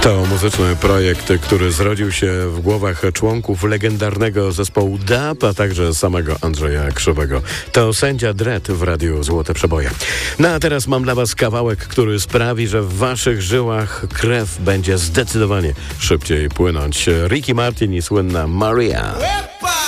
To muzyczny projekt, który zrodził się w głowach członków legendarnego zespołu DAB, a także samego Andrzeja Krzywego. To Sędzia Dread w Radiu Złote Przeboje. No a teraz mam dla was kawałek, który sprawi, że w waszych żyłach krew będzie zdecydowanie szybciej płynąć. Ricky Martin i słynna Maria.